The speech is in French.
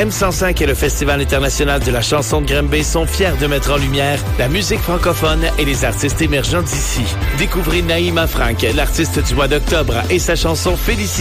M105 et le Festival international de la chanson de Granby sont fiers de mettre en lumière la musique francophone et les artistes émergents d'ici. Découvrez Naïma Frank, l'artiste du mois d'octobre, et sa chanson Félicité.